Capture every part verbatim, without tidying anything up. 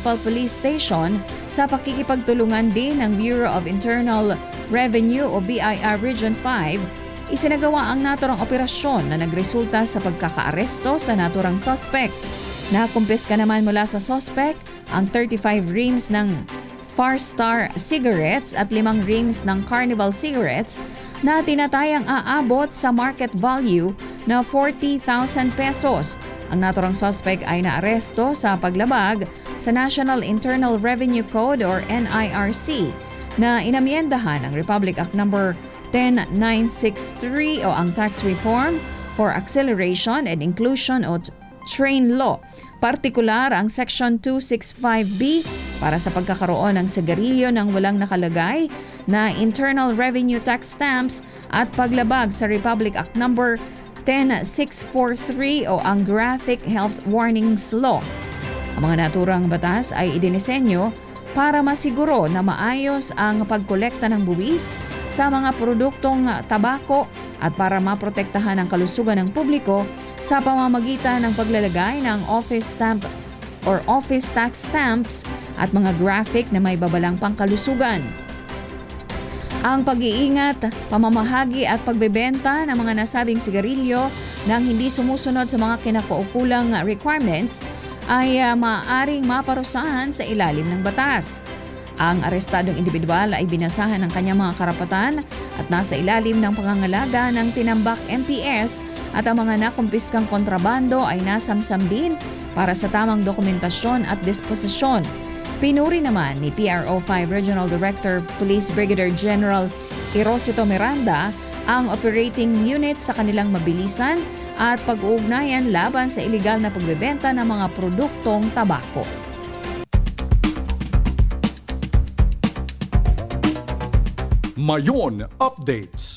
Municipal Police Station sa pakikipagtulungan din ng Bureau of Internal Revenue o B I R Region five, isinagawa ang naturang operasyon na nagresulta sa pagkakaaresto sa naturang suspect. Nakumpiska naman mula sa suspect ang thirty-five reams ng Far Star cigarettes at limang reams ng Carnival cigarettes na tinatayang aabot sa market value na forty thousand pesos. Ang naturang suspect ay naaresto sa paglabag sa National Internal Revenue Code or N I R C na inamyendahan ng Republic Act number ten nine sixty-three o ang Tax Reform for Acceleration and Inclusion o Train Law. Partikular ang Section two sixty-five B para sa pagkakaroon ng sigarilyo ng walang nakalagay na Internal Revenue Tax Stamps at paglabag sa Republic Act number ten six forty-three o ang Graphic Health Warnings Law. Ang mga naturang batas ay idinisenyo para masiguro na maayos ang pagkolekta ng buwis sa mga produktong tabako at para maprotektahan ang kalusugan ng publiko sa pamamagitan ng paglalagay ng office stamp or office tax stamps at mga graphic na may babalang pangkalusugan. Ang pag-iingat, pamamahagi at pagbebenta ng mga nasabing sigarilyo nang hindi sumusunod sa mga kinakaukulang requirements ay uh, maaaring maparusahan sa ilalim ng batas. Ang arestadong individual ay binasahan ng kanyang mga karapatan at nasa ilalim ng pangangalaga ng tinambak M P S at ang mga nakumpiskang kontrabando ay nasamsam din para sa tamang dokumentasyon at disposisyon. Pinuri naman ni P R O five Regional Director Police Brigadier General Erosito Miranda ang operating unit sa kanilang mabilisan at pag-uugnayan laban sa ilegal na pagbebenta ng mga produktong tabako. Mayon Updates.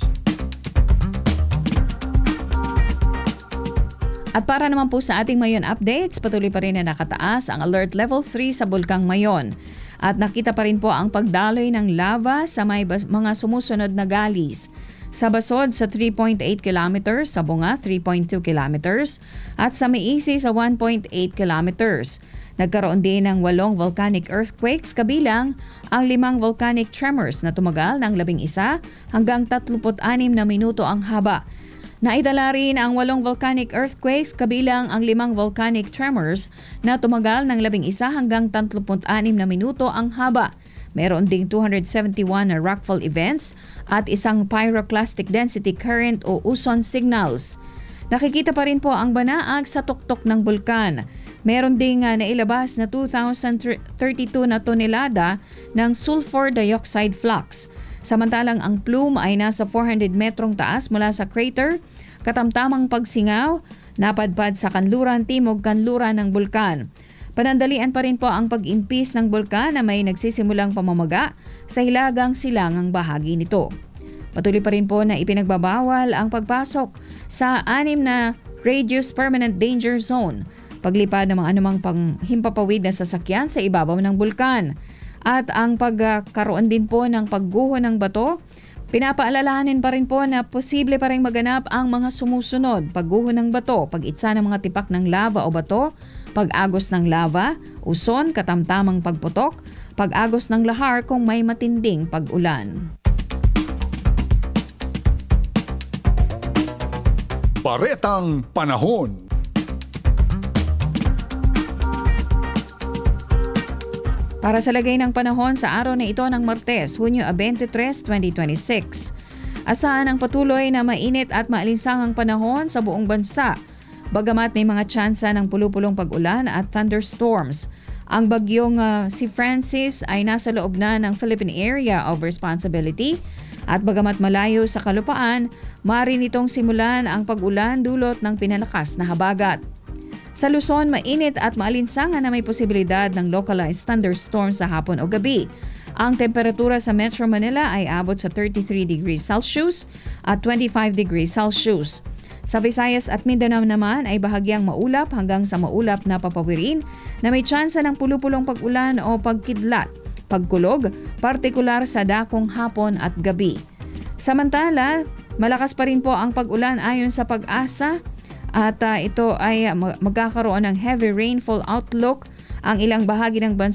At para naman po sa ating Mayon updates, patuloy pa rin na nakataas ang Alert Level three sa Bulkang Mayon. At nakita pa rin po ang pagdaloy ng lava sa may bas- mga sumusunod na galis. Sa Basod sa three point eight kilometers, sa Bunga three point two kilometers, at sa Maisi sa one point eight kilometers. Nagkaroon din ng walong volcanic earthquakes kabilang ang limang volcanic tremors na tumagal ng labing isa hanggang tatluput anim na minuto ang haba. Naitala rin ang walong volcanic earthquakes kabilang ang limang volcanic tremors na tumagal ng labing isa hanggang tatluput anim na minuto ang haba. Meron ding two hundred seventy-one na rockfall events at isang pyroclastic density current o uson signals. Nakikita pa rin po ang banaag sa tuktok ng bulkan. Meron ding uh, nailabas na two thousand thirty-two na tonelada ng sulfur dioxide flux. Samantalang ang plume ay nasa four hundred metrong taas mula sa crater, katamtamang pagsingaw, napadpad sa kanluran timog kanluran ng bulkan. Panandalian pa rin po ang pag-impis ng bulkan na may nagsisimulang pamamaga sa hilagang silangang bahagi nito. Patuloy pa rin po na ipinagbabawal ang pagpasok sa anim na Radius Permanent Danger Zone, paglipad ng mga anumang panghimpapawid na sasakyan sa ibabaw ng bulkan. At ang pagkaroon din po ng pagguho ng bato, pinapaalalahanin pa rin po na posible pa rin maganap ang mga sumusunod: pagguho ng bato, pag-itsa ng mga tipak ng lava o bato, pag-agos ng lava, uson, katamtamang pagputok, pag-agos ng lahar kung may matinding pag-ulan. Baretang Panahon. Para sa lagay ng panahon sa araw na ito ng Martes, Hunyo twenty-three, twenty twenty-six. Asahan ang patuloy na mainit at maalinsangang panahon sa buong bansa, bagamat may mga tsansa ng pulupulong pag-ulan at thunderstorms. Ang bagyong uh, si Francis ay nasa loob na ng Philippine Area of Responsibility at bagamat malayo sa kalupaan, maaari nitong simulan ang pag-ulan dulot ng pinalakas na habagat. Sa Luzon, mainit at maalinsangan na may posibilidad ng localized thunderstorms sa hapon o gabi. Ang temperatura sa Metro Manila ay abot sa thirty-three degrees Celsius at twenty-five degrees Celsius. Sa Visayas at Mindanao naman ay bahagyang maulap hanggang sa maulap na papawirin na may tsansa ng pulupulong pag-ulan o pagkidlat, pagkulog, partikular sa dakong hapon at gabi. Samantala, malakas pa rin po ang pag-ulan ayon sa Pag-asa. At uh, ito ay magkakaroon ng heavy rainfall outlook ang ilang bahagi ng bansa